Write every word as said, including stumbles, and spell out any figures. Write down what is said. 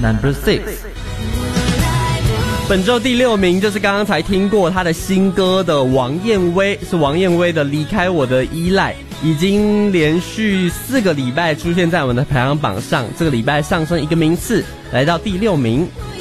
Number six。本周第六名就是刚刚才听过他的新歌的王燕威，是王燕威的《离开我的依赖》，已经连续四个礼拜出现在我们的排行榜上，这个礼拜上升一个名次，来到第六名。